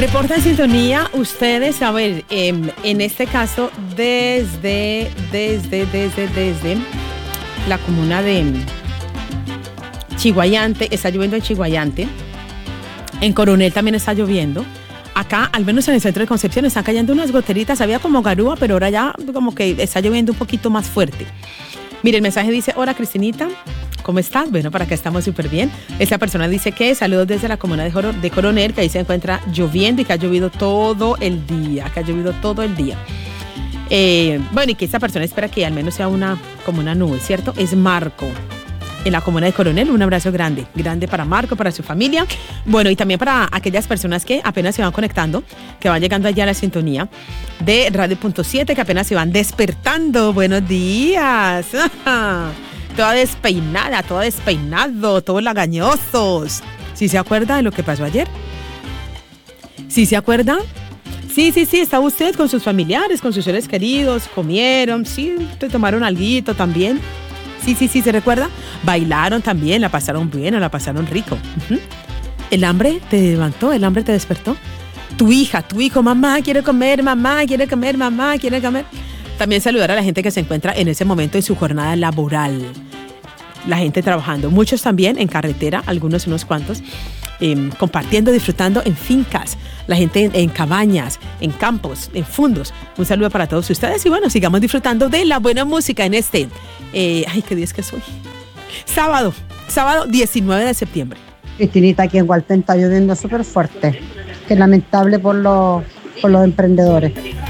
Reporta en sintonía ustedes, a ver, en este caso desde la comuna de Chiguayante, está lloviendo en Chiguayante, en Coronel también está lloviendo. Acá, al menos en el centro de Concepción, están cayendo unas goteritas, había como garúa, pero ahora ya como que está lloviendo un poquito más fuerte. Mire, el mensaje dice: hola Cristinita, ¿cómo estás? Bueno, para acá estamos súper bien. Esta persona dice que saludos desde la comuna de Coronel, que ahí se encuentra lloviendo y que ha llovido todo el día, bueno, y que esta persona espera que al menos sea como una nube, ¿cierto? Es Marco, en la comuna de Coronel. Un abrazo grande para Marco, para su familia. Bueno, y también para aquellas personas que apenas se van conectando, que van llegando allá a la sintonía de Radio Punto 7, que apenas se van despertando. Buenos días. Toda despeinada, todo despeinado, todos lagañosos. ¿Sí se acuerda de lo que pasó ayer? ¿Sí se acuerda? Sí, estaba usted con sus familiares, con sus seres queridos, comieron, sí, te tomaron alguito también. Sí, ¿se recuerda? Bailaron también, la pasaron bien o la pasaron rico. Uh-huh. ¿El hambre te levantó? ¿El hambre te despertó? Tu hijo, mamá quiere comer. También saludar a la gente que se encuentra en ese momento en su jornada laboral. La gente trabajando, muchos también en carretera, unos cuantos, compartiendo, disfrutando en fincas, la gente en cabañas, en campos, en fundos. Un saludo para todos ustedes y bueno, sigamos disfrutando de la buena música en este, ¿qué día es que soy? Sábado 19 de septiembre. Cristinita, aquí en Hualpén está lloviendo súper fuerte, que es lamentable por los emprendedores.